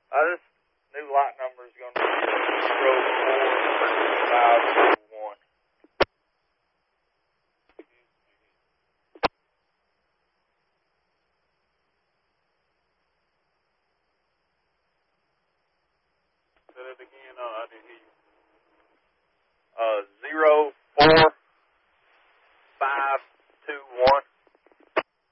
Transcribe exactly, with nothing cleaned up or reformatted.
Uh, this new lot number is going to be zero four five two one. Say that again. Uh, I didn't hear you.